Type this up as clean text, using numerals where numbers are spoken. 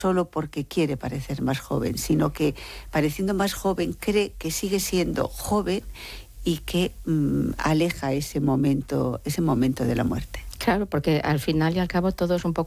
solo porque quiere parecer más joven, sino que pareciendo más joven cree que sigue siendo joven y que aleja ese momento de la muerte. Claro, porque al final y al cabo todo es un poco